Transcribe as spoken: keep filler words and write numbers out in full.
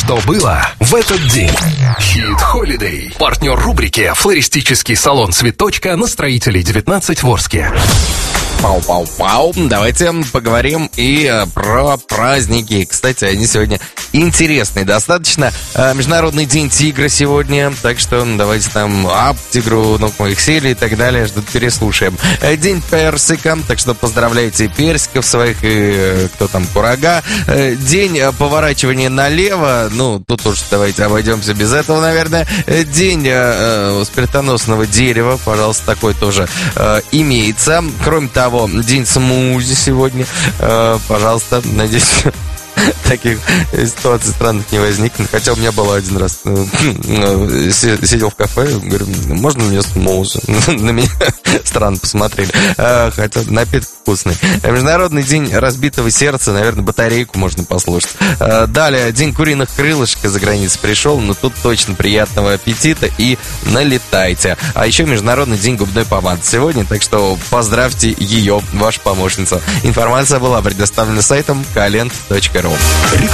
что было в этот день. Хит Холидей. Партнер рубрики «Флористический салон Цветочка» на Строителей девятнадцать в Орске. Пау-пау-пау. Давайте поговорим и э, про праздники. Кстати, они сегодня интересные достаточно. Э, Международный день тигра сегодня, так что давайте там ап, тигру ног моих сели и так далее. Что-то переслушаем. Э, день персика, так что поздравляйте персиков своих и э, кто там, курага. Э, день э, поворачивания налево. Ну, тут уж давайте обойдемся без этого, наверное. Э, день э, э, спиртоносного дерева, пожалуйста, такой тоже э, имеется. Кроме того, день смузи сегодня. Э, пожалуйста, надеюсь, таких ситуаций странных не возникнет. Хотя у меня было один раз. Сидел в кафе, говорю, можно мне смузи? На меня странно посмотрели. Хотя напиток вкусный. Международный день разбитого сердца. Наверное, батарейку можно послушать. Далее, день куриных крылышек из-за границы пришел. Но тут точно приятного аппетита и налетайте. А еще Международный день губной помады сегодня. Так что поздравьте ее, ваша помощница. Информация была предоставлена сайтом калент точка ру.